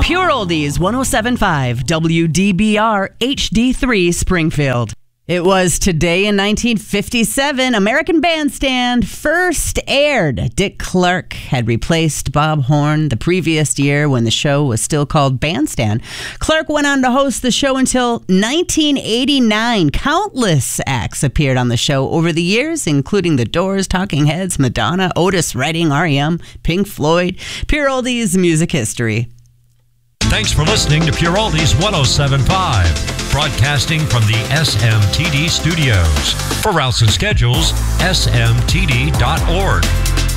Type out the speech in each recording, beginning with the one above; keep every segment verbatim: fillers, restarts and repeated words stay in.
Pure Oldies, one oh seven point five, W D B R H D three Springfield. It was today in nineteen fifty-seven, American Bandstand first aired. Dick Clark had replaced Bob Horn the previous year when the show was still called Bandstand. Clark went on to host the show until nineteen eighty-nine. Countless acts appeared on the show over the years, including The Doors, Talking Heads, Madonna, Otis Redding, R E M, Pink Floyd. Pure Oldies Music History. Thanks for listening to Pure Oldies one oh seven point five, broadcasting from the S M T D studios. For routes and schedules, S M T D dot org.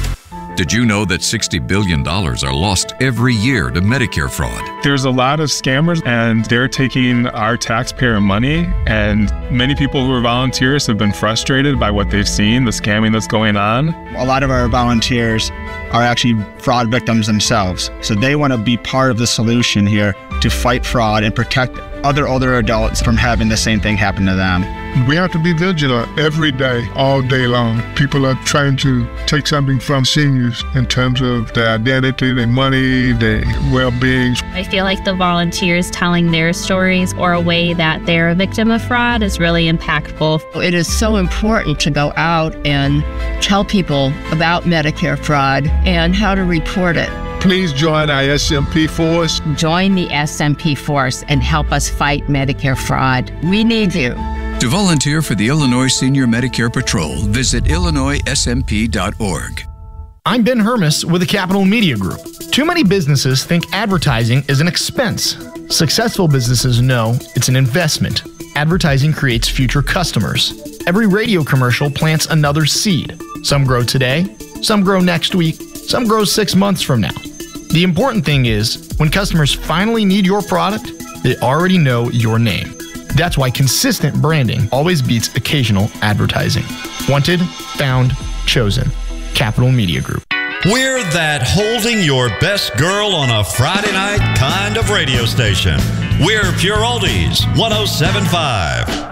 Did you know that sixty billion dollars are lost every year to Medicare fraud? There's a lot of scammers, and they're taking our taxpayer money, and many people who are volunteers have been frustrated by what they've seen, the scamming that's going on. A lot of our volunteers are actually fraud victims themselves, so they want to be part of the solution here to fight fraud and protect other older adults from having the same thing happen to them. We have to be vigilant every day, all day long. People are trying to take something from seniors in terms of their identity, their money, their well-being. I feel like the volunteers telling their stories or a way that they're a victim of fraud is really impactful. It is so important to go out and tell people about Medicare fraud and how to report it. Please join our S M P force. Join the S M P force and help us fight Medicare fraud. We need you. To volunteer for the Illinois Senior Medicare Patrol, visit Illinois S M P dot org. I'm Ben Hermes with the Capital Media Group. Too many businesses think advertising is an expense. Successful businesses know it's an investment. Advertising creates future customers. Every radio commercial plants another seed. Some grow today, some grow next week, some grow six months from now. The important thing is, when customers finally need your product, they already know your name. That's why consistent branding always beats occasional advertising. Wanted, found, chosen. Capital Media Group. We're that holding your best girl on a Friday night kind of radio station. We're Pure Oldies one oh seven point five.